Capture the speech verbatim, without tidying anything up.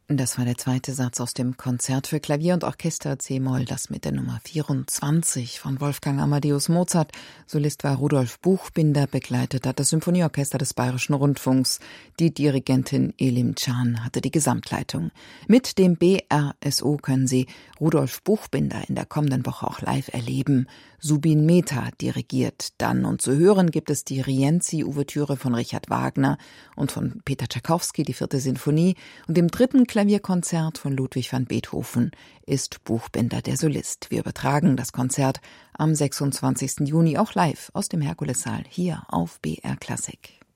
Das war der zweite Satz aus dem Konzert für Klavier und Orchester C-Moll, das mit der Nummer vierundzwanzig von Wolfgang Amadeus Mozart. Solist war Rudolf Buchbinder, begleitet hat das Symphonieorchester des Bayerischen Rundfunks. Die Dirigentin Elim Can hatte die Gesamtleitung. Mit dem B R S O können Sie Rudolf Buchbinder in der kommenden Woche auch live erleben. Subin Mehta dirigiert dann, und zu hören gibt es die Rienzi-Ouvertüre von Richard Wagner und von Peter Tschaikowski, die vierte Sinfonie, und im dritten Klavierkonzert von Ludwig van Beethoven ist Buchbinder der Solist. Wir übertragen das Konzert am sechsundzwanzigsten Juni auch live aus dem Herkulessaal hier auf B R Klassik.